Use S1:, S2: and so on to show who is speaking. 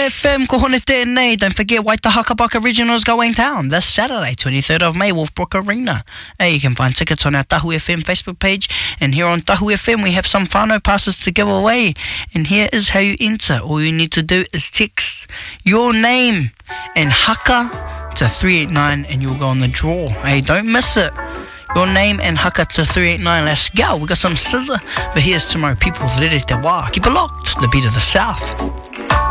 S1: FM, ko hone tēnei. Don't forget Waitahaka Buck Originals going down this Saturday, 23rd of May, Wolfbrook Arena. You can find tickets on our Tahu FM Facebook page. And here on Tahu FM, we have some whānau passes to give away. And here is how you enter. All you need to do is text your name and haka to 389 and you'll go on the draw. Hey, don't miss it. Your name and haka to 389. Let's go. We got some scissor. But here's tomorrow people's Rere Te Wā. Keep it locked. The beat of the South.